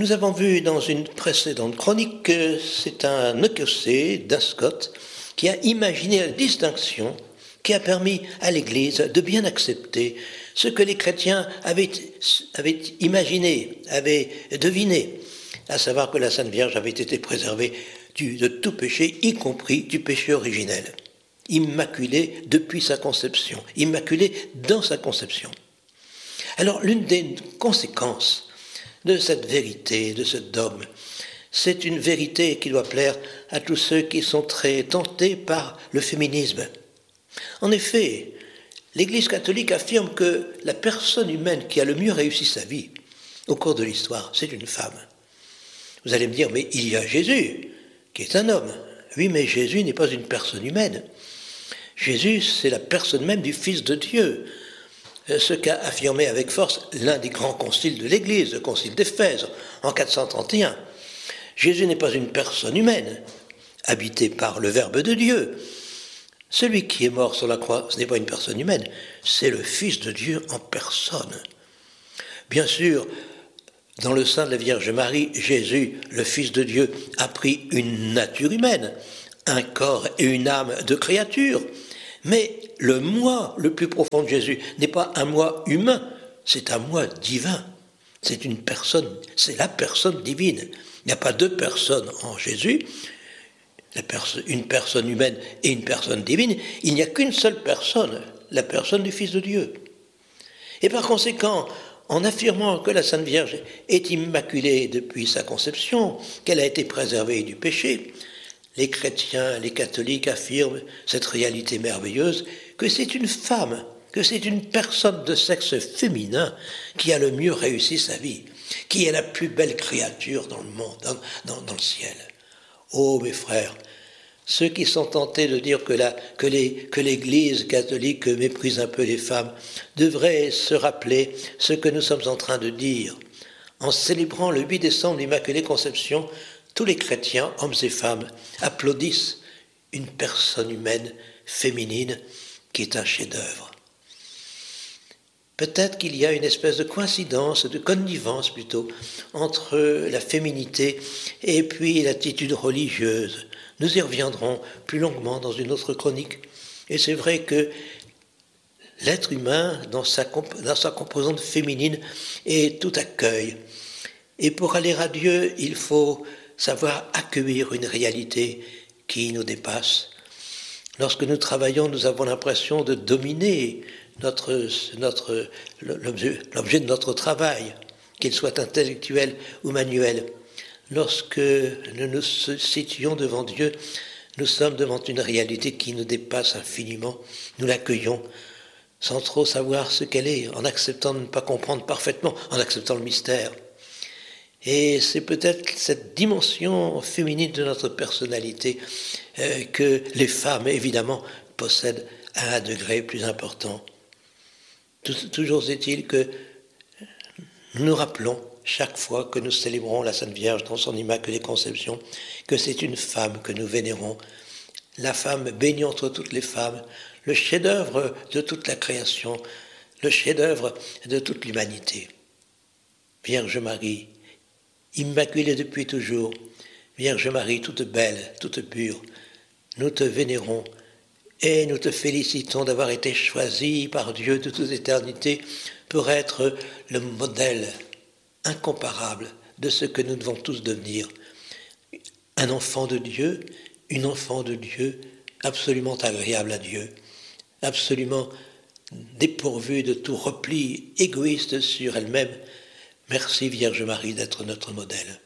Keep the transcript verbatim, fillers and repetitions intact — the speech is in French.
Nous avons vu dans une précédente chronique que c'est un Écossais d'Ascot qui a imaginé la distinction qui a permis à l'Église de bien accepter ce que les chrétiens avaient, avaient imaginé, avaient deviné, à savoir que la Sainte Vierge avait été préservée du, de tout péché, y compris du péché originel, immaculée depuis sa conception, immaculée dans sa conception. Alors, l'une des conséquences de cette vérité, de ce dogme, c'est une vérité qui doit plaire à tous ceux qui sont très tentés par le féminisme. En effet, l'Église catholique affirme que la personne humaine qui a le mieux réussi sa vie au cours de l'histoire, c'est une femme. Vous allez me dire, mais il y a Jésus, qui est un homme. Oui, mais Jésus n'est pas une personne humaine. Jésus, c'est la personne même du Fils de Dieu. Ce qu'a affirmé avec force l'un des grands conciles de l'Église, le concile d'Éphèse, en quatre cent trente et un. Jésus n'est pas une personne humaine, habitée par le Verbe de Dieu. Celui qui est mort sur la croix, ce n'est pas une personne humaine, c'est le Fils de Dieu en personne. Bien sûr, dans le sein de la Vierge Marie, Jésus, le Fils de Dieu, a pris une nature humaine, un corps et une âme de créature. Mais le moi le plus profond de Jésus n'est pas un moi humain, c'est un moi divin. C'est une personne, c'est la personne divine. Il n'y a pas deux personnes en Jésus, la perso- une personne humaine et une personne divine. Il n'y a qu'une seule personne, la personne du Fils de Dieu. Et par conséquent, en affirmant que la Sainte Vierge est immaculée depuis sa conception, qu'elle a été préservée du péché, les chrétiens, les catholiques affirment cette réalité merveilleuse que c'est une femme, que c'est une personne de sexe féminin qui a le mieux réussi sa vie, qui est la plus belle créature dans le monde, dans, dans, dans le ciel. Oh mes frères, ceux qui sont tentés de dire que, la, que, les, que l'Église catholique méprise un peu les femmes devraient se rappeler ce que nous sommes en train de dire. En célébrant le huit décembre l'Immaculée Conception, tous les chrétiens, hommes et femmes, applaudissent une personne humaine, féminine, qui est un chef-d'œuvre. Peut-être qu'il y a une espèce de coïncidence, de connivence plutôt, entre la féminité et puis l'attitude religieuse. Nous y reviendrons plus longuement dans une autre chronique. Et c'est vrai que l'être humain, dans sa, comp- dans sa composante féminine, est tout accueil. Et pour aller à Dieu, il faut savoir accueillir une réalité qui nous dépasse. Lorsque nous travaillons, nous avons l'impression de dominer notre, notre, l'objet, l'objet de notre travail, qu'il soit intellectuel ou manuel. Lorsque nous nous situons devant Dieu, nous sommes devant une réalité qui nous dépasse infiniment. Nous l'accueillons sans trop savoir ce qu'elle est, en acceptant de ne pas comprendre parfaitement, en acceptant le mystère. Et c'est peut-être cette dimension féminine de notre personnalité euh, que les femmes, évidemment, possèdent à un degré plus important. Toujours est-il que nous nous rappelons, chaque fois que nous célébrons la Sainte Vierge dans son Immaculée Conception, que c'est une femme que nous vénérons, la femme bénie entre toutes les femmes, le chef-d'œuvre de toute la création, le chef-d'œuvre de toute l'humanité. Vierge Marie, Immaculée depuis toujours, Vierge Marie, toute belle, toute pure, nous te vénérons et nous te félicitons d'avoir été choisie par Dieu de toute éternité pour être le modèle incomparable de ce que nous devons tous devenir. Un enfant de Dieu, une enfant de Dieu, absolument agréable à Dieu, absolument dépourvue de tout repli égoïste sur elle-même. Merci Vierge Marie d'être notre modèle.